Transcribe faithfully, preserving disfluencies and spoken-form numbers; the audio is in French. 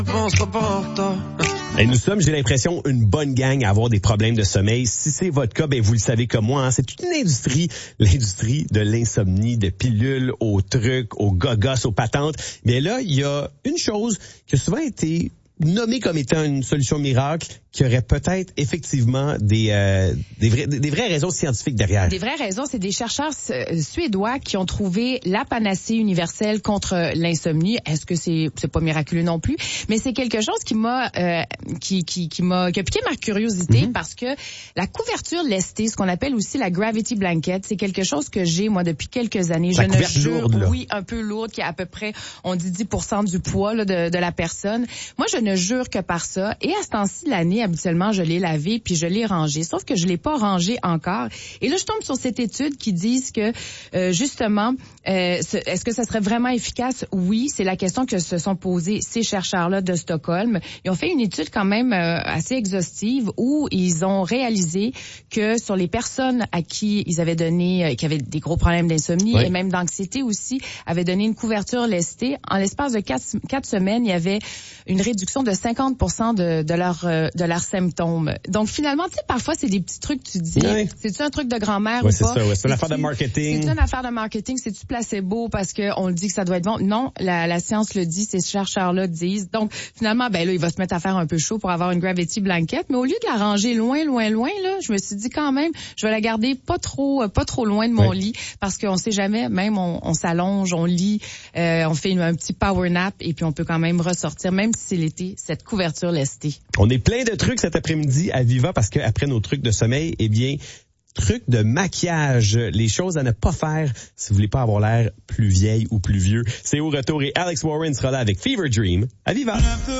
Et nous sommes, j'ai l'impression, une bonne gang à avoir des problèmes de sommeil. Si c'est votre cas, ben vous le savez comme moi, hein, c'est toute une industrie, l'industrie de l'insomnie, de pilules, aux trucs, aux gogos, aux patentes. Mais là, il y a une chose qui a souvent été nommée comme étant une solution miracle, qui aurait peut-être effectivement des euh, des, vrais, des vraies raisons scientifiques derrière. Des vraies raisons, c'est des chercheurs suédois qui ont trouvé la panacée universelle contre l'insomnie. Est-ce que c'est c'est pas miraculeux non plus, mais c'est quelque chose qui m'a euh, qui qui qui m'a qui a piqué ma curiosité mm-hmm. parce que la couverture lestée, ce qu'on appelle aussi la gravity blanket, c'est quelque chose que j'ai moi depuis quelques années. La Je ne jure, lourde, là. oui, un peu lourde, qui est à peu près, on dit dix pour cent du poids là, de de la personne. Moi, je ne jure que par ça. Et à ce temps-ci de l'année, habituellement, je l'ai lavé puis je l'ai rangé. Sauf que je l'ai pas rangé encore. Et là, je tombe sur cette étude qui dit que, euh, justement, euh, est-ce que ça serait vraiment efficace? Oui, c'est la question que se sont posées ces chercheurs-là de Stockholm. Ils ont fait une étude quand même euh, assez exhaustive où ils ont réalisé que sur les personnes à qui ils avaient donné, euh, qui avaient des gros problèmes d'insomnie oui. et même d'anxiété aussi, avaient donné une couverture lestée. En l'espace de quatre, quatre semaines, il y avait une réduction de cinquante pour cent de, de leurs euh, de leurs symptômes. Donc finalement, tu sais, parfois c'est des petits trucs, tu dis, oui. c'est-tu un truc de grand-mère oui, ou c'est pas? Ça, ouais. C'est une affaire de marketing. C'est une affaire de marketing, c'est-tu placebo parce que on le dit que ça doit être bon? Non, la, la science le dit, ces chercheurs-là disent. Donc finalement, ben là, il va se mettre à faire un peu chaud pour avoir une gravity blanket, mais au lieu de la ranger loin, loin, loin, là, je me suis dit quand même, je vais la garder pas trop, pas trop loin de mon oui. lit parce qu'on sait jamais, même on, on s'allonge, on lit, euh, on fait une, un petit power nap et puis on peut quand même ressortir, même si c'est l'été, cette couverture lestée. On est plein de trucs cet après-midi à Viva parce qu'après nos trucs de sommeil, eh bien, trucs de maquillage, les choses à ne pas faire si vous voulez pas avoir l'air plus vieille ou plus vieux. C'est au retour et Alex Warren sera là avec Fever Dream à Viva.